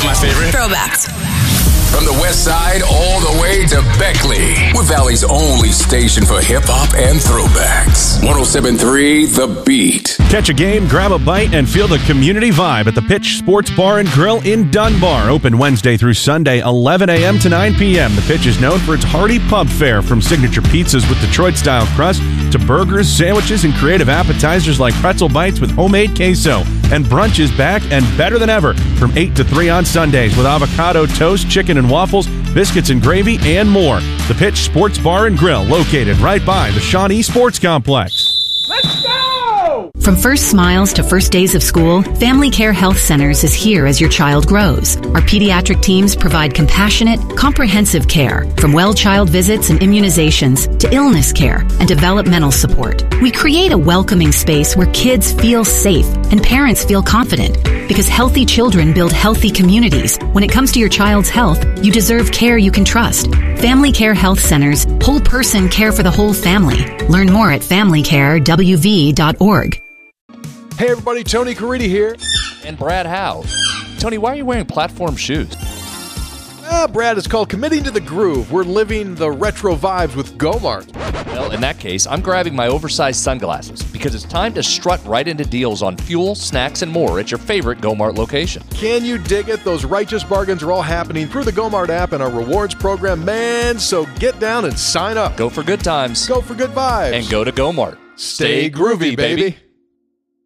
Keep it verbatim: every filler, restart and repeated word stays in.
my favorite. Throwbacks. From the west side all the way to Beckley. We're Valley's only station for hip-hop and throwbacks. one oh seven point three The Beat. Catch a game, grab a bite, and feel the community vibe at the Pitch Sports Bar and Grill in Dunbar. Open Wednesday through Sunday, eleven a.m. to nine p.m. The Pitch is known for its hearty pub fare, from signature pizzas with Detroit-style crust to burgers, sandwiches, and creative appetizers like pretzel bites with homemade queso. And brunch is back and better than ever from eight to three on Sundays with avocado toast, chicken and waffles, biscuits and gravy, and more. The Pitch Sports Bar and Grill, located right by the Shawnee Sports Complex. Let's go! From first smiles to first days of school, Family Care Health Centers is here as your child grows. Our pediatric teams provide compassionate, comprehensive care, from well child visits and immunizations to illness care and developmental support. We create a welcoming space where kids feel safe and parents feel confident, because healthy children build healthy communities. When it comes to your child's health, you deserve care you can trust. Family Care Health Centers, whole person care for the whole family. Learn more at family care w v dot org. Hey everybody, Tony Caridi here. And Brad Howe. Tony, why are you wearing platform shoes? Ah, Brad, it's called Committing to the Groove. We're living the retro vibes with Gomart. Well, in that case, I'm grabbing my oversized sunglasses because it's time to strut right into deals on fuel, snacks, and more at your favorite Gomart location. Can you dig it? Those righteous bargains are all happening through the Gomart app and our rewards program, man. So get down and sign up. Go for good times. Go for good vibes. And go to Gomart. Stay groovy, baby.